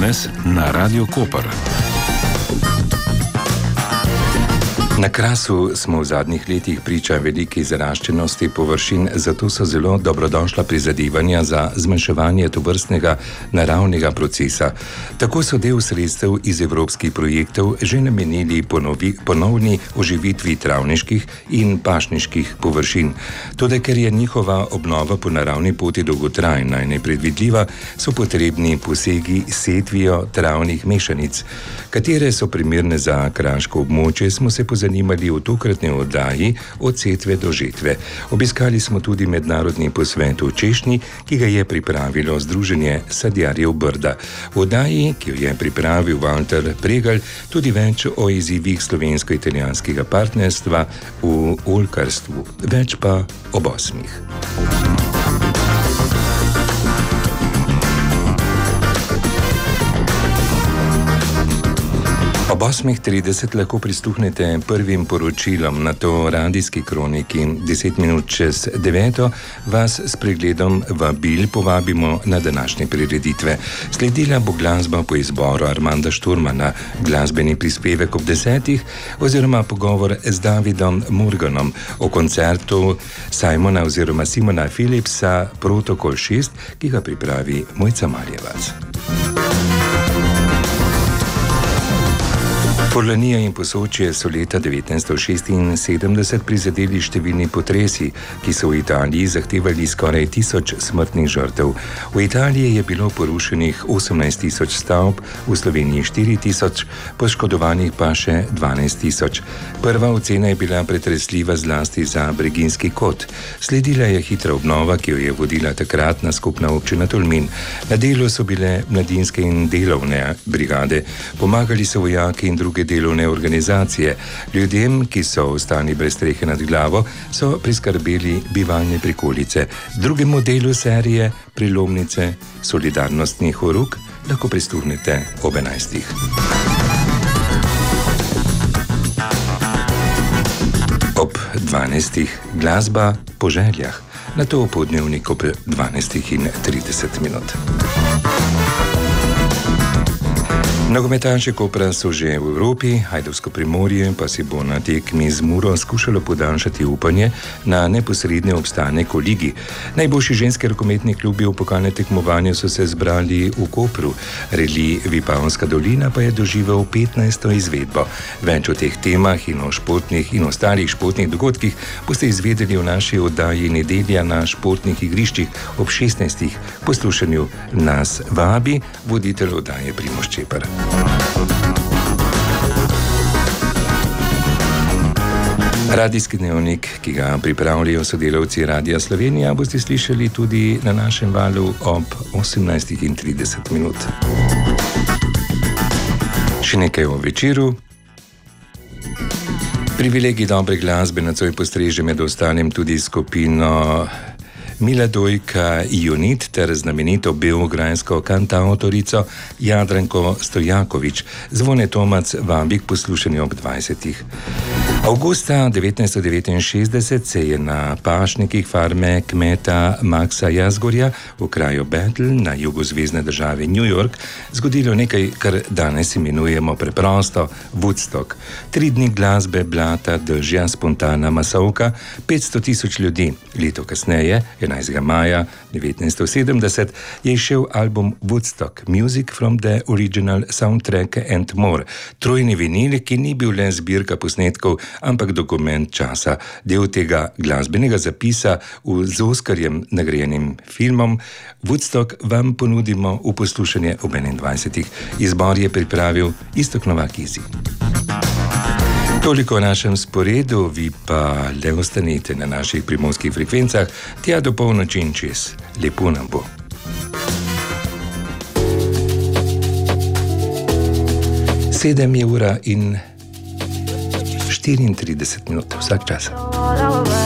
danes na Radio Koper. Na Krasu smo v zadnjih letih priča veliki zaraščenosti površin, zato so zelo dobrodošla prizadevanja za zmanjševanje tovrstnega naravnega procesa. Tako so del sredstev iz evropskih projektov že namenili ponovni oživitvi travniških in pašniških površin. Toda ker je njihova obnova po naravni poti dolgotrajna in nepredvidljiva, so potrebni posegi s setvijo travnih mešanic. Katere so primerne za kraško območje, smo se zanimali v tokratni oddaji Od setve do žetve. Obiskali smo tudi mednarodni posvet v češnji, ki ga je pripravilo Združenje sadjarjev Brda. V oddaji, ki jo je pripravil Walter Pregelj, tudi več o izzivih slovensko-italijanskega partnerstva v oljkarstvu, več pa o bosmih. Ob 8:30 lahko prisluhnete prvim poročilom, na to radijski kroniki. 10 minut čez 9 vas s pregledom vabil povabimo na današnje prireditve. Sledila bo glasba po izboru Armanda Šturmana, glasbeni prispevek ob 10 oziroma pogovor z Davidom Morganom o koncertu Simona Phillipsa Protokol 6, ki ga pripravi Mojca Marjevac. Furlanija in Posočje so leta 1976 prizadeli številni potresi, ki so v Italiji zahtevali skoraj 1000 smrtnih žrtev. V Italiji je bilo porušenih 18.000 stavb, v Sloveniji 4.000, poškodovanih pa še 12.000. Prva ocena je bila pretresljiva zlasti za Breginjski kot. Sledila je hitra obnova, ki jo je vodila takratna skupna občina Tolmin. Na delu so bile mladinske in delovne brigade, pomagali so vojaki in druge delovne organizacije. Ljudem, ki so ostali brez strehe nad glavo, so priskrbeli bivalne prikolice. Drugemu delu serije Prelomnice solidarnostnih horuk lahko prisluhnete ob 11. Ob 12. glasba po željah, na to v podnevnik ob 12:30. Nogometaši Kopra so že v Evropi, Hajdovsko Primorje pa si bo na tekmi z Muro skušalo podaljšati upanje na neposredni obstanek v ligi. Najboljši ženski rokometni klubi v pokalnem tekmovanju so se zbrali v Kopru. Reli Vipavska dolina pa je doživel 15. izvedbo. Več o teh temah in o športnih in ostalih športnih dogodkih boste izvedeli v naši oddaji Nedelja na športnih igriščih ob 16. Poslušanju nas vabi voditelj oddaje Primož Čepar. Radijski dnevnik, ki ga pripravljajo sodelavci Radia Slovenija, boste slišali tudi na našem valu ob 18:30. Še nekaj o večeru. Privilegij dobre glasbe nocoj postreže med ostalim tudi skupino Miladojka Ionit ter znamenito beograjsko kantautorico Jadranko Stojaković. Zvone Tomac vabi k poslušanju ob 20. Avgusta 1969 se je na pašnikih farme kmeta Maxa Jazgorja v kraju Bethel na jugozvezne države New York zgodilo nekaj, kar danes imenujemo preprosto Woodstock. 3 dni glasbe, blata, dežja, spontana masovka, 500.000 ljudi. Leto kasneje, 11. maja 1970, je izšel album Woodstock, Music from the Original Soundtrack and More. Trojni vinil, ki ni bil le zbirka posnetkov, ampak dokument časa. Del tega glasbenega zapisa z Oskarjem nagrajenim filmom Woodstock vam ponudimo v poslušanje ob 21. Izbor je pripravil Iztok Novakizi. Toliko o našem sporedu, vi pa le ostanite na naših primorskih frekvencah, tja do polnoči in čez. Lepo nam bo. 7:34 vsak čas.